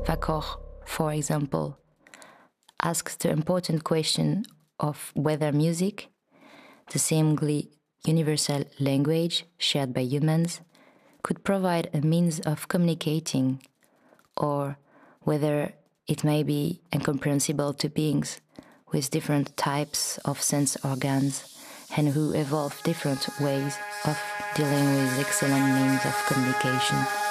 Vakoch, for example, asks the important question of whether music, the seemingly universal language shared by humans, could provide a means of communicating, or whether it may be incomprehensible to beings with different types of sense organs and who evolve different ways of dealing with excellent means of communication.